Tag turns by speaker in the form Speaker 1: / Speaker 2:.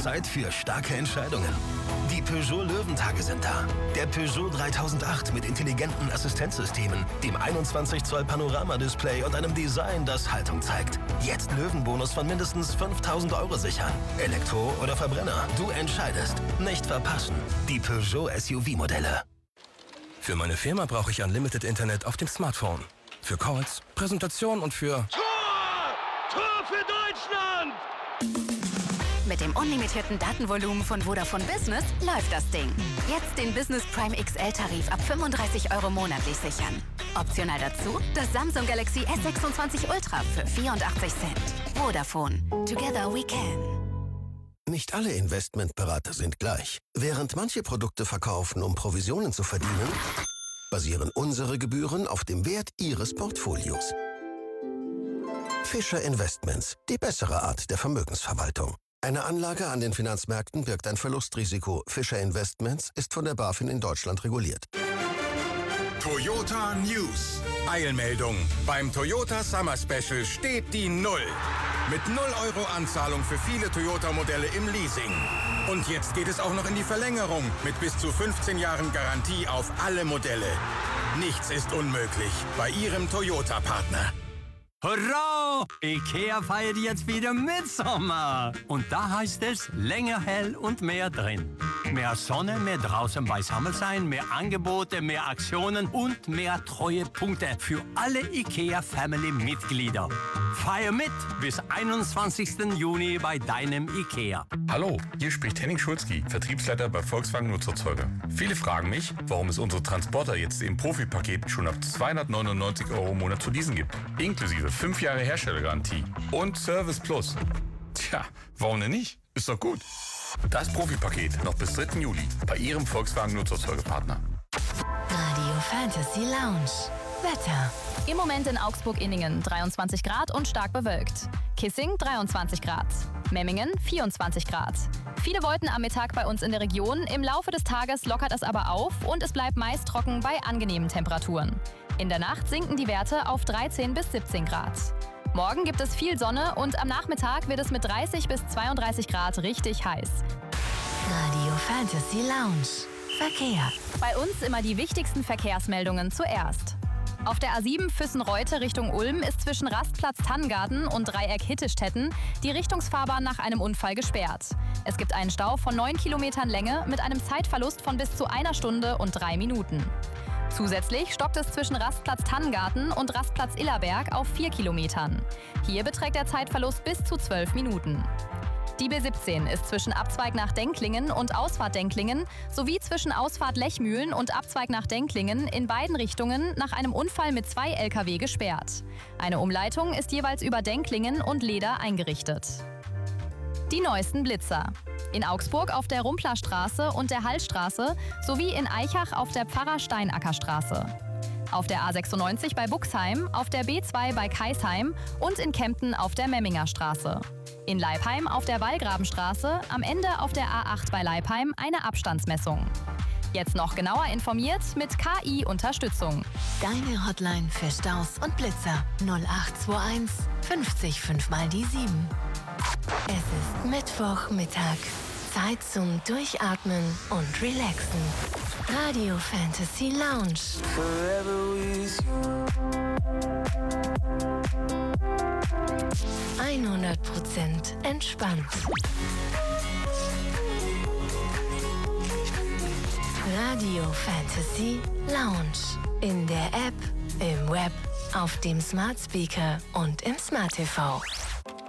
Speaker 1: Zeit für starke Entscheidungen. Die Peugeot Löwentage sind da. Der Peugeot 3008 mit intelligenten Assistenzsystemen, dem 21 Zoll Panoramadisplay und einem Design, das Haltung zeigt. Jetzt Löwenbonus von mindestens 5.000 € sichern. Elektro oder Verbrenner, du entscheidest. Nicht verpassen. Die Peugeot SUV-Modelle.
Speaker 2: Für meine Firma brauche ich Unlimited Internet auf dem Smartphone. Für Calls, Präsentation und für...
Speaker 3: Tor für Deutschland!
Speaker 4: Mit dem unlimitierten Datenvolumen von Vodafone Business läuft das Ding. Jetzt den Business Prime XL-Tarif ab 35 € monatlich sichern. Optional dazu das Samsung Galaxy S26 Ultra für 84 Cent. Vodafone. Together we can.
Speaker 5: Nicht alle Investmentberater sind gleich. Während manche Produkte verkaufen, um Provisionen zu verdienen, basieren unsere Gebühren auf dem Wert Ihres Portfolios. Fischer Investments, die bessere Art der Vermögensverwaltung. Eine Anlage an den Finanzmärkten birgt ein Verlustrisiko. Fischer Investments ist von der BaFin in Deutschland reguliert.
Speaker 2: Toyota News. Eilmeldung. Beim Toyota Summer Special steht die Null. Mit 0 € Anzahlung für viele Toyota-Modelle im Leasing. Und jetzt geht es auch noch in die Verlängerung mit bis zu 15 Jahren Garantie auf alle Modelle. Nichts ist unmöglich bei Ihrem Toyota-Partner.
Speaker 6: Hurra! IKEA feiert jetzt wieder Mitsommer. Und da heißt es länger hell und mehr drin. Mehr Sonne, mehr draußen beisammen sein, mehr Angebote, mehr Aktionen und mehr Treuepunkte für alle IKEA-Family-Mitglieder. Feier mit bis 21. Juni bei deinem IKEA.
Speaker 7: Hallo, hier spricht Henning Schulzki, Vertriebsleiter bei Volkswagen Nutzerzeuger. Viele fragen mich, warum es unsere Transporter jetzt im Profipaket schon ab 299 € im Monat zu leasen gibt. Inklusive 5 Jahre Herstellergarantie und Service Plus. Tja, warum denn nicht? Ist doch gut. Das Profipaket noch bis 3. Juli bei Ihrem Volkswagen Nutzerzeugerpartner.
Speaker 8: Radio Fantasy Lounge. Wetter.
Speaker 9: Im Moment in Augsburg-Inningen 23 Grad und stark bewölkt. Kissing 23 Grad. Memmingen 24 Grad. Viele Wolken am Mittag bei uns in der Region. Im Laufe des Tages lockert es aber auf und es bleibt meist trocken bei angenehmen Temperaturen. In der Nacht sinken die Werte auf 13 bis 17 Grad. Morgen gibt es viel Sonne und am Nachmittag wird es mit 30 bis 32 Grad richtig heiß.
Speaker 8: Radio Fantasy Lounge. Verkehr.
Speaker 9: Bei uns immer die wichtigsten Verkehrsmeldungen zuerst. Auf der A7 Füssen-Reute Richtung Ulm ist zwischen Rastplatz Tannengarten und Dreieck Hittestetten die Richtungsfahrbahn nach einem Unfall gesperrt. Es gibt einen Stau von 9 Kilometern Länge mit einem Zeitverlust von bis zu 1 Stunde und 3 Minuten. Zusätzlich stockt es zwischen Rastplatz Tannengarten und Rastplatz Illerberg auf 4 Kilometern. Hier beträgt der Zeitverlust bis zu 12 Minuten. Die B17 ist zwischen Abzweig nach Denklingen und Ausfahrt Denklingen sowie zwischen Ausfahrt Lechmühlen und Abzweig nach Denklingen in beiden Richtungen nach einem Unfall mit 2 Lkw gesperrt. Eine Umleitung ist jeweils über Denklingen und Leder eingerichtet. Die neuesten Blitzer. In Augsburg auf der Rumplerstraße und der Hallstraße sowie in Aichach auf der Pfarrer-Steinackerstraße. Auf der A96 bei Buxheim, auf der B2 bei Kaisheim und in Kempten auf der Memminger Straße. In Leipheim auf der Wallgrabenstraße, am Ende auf der A8 bei Leipheim eine Abstandsmessung. Jetzt noch genauer informiert mit KI-Unterstützung.
Speaker 8: Deine Hotline für Staus und Blitzer 0821 50 5 mal die 7. Es ist Mittwochmittag. Zeit zum Durchatmen und Relaxen. Radio Fantasy Lounge. Forever with you. 100% entspannt. Radio Fantasy Lounge. In der App, im Web, auf dem Smart Speaker und im Smart TV.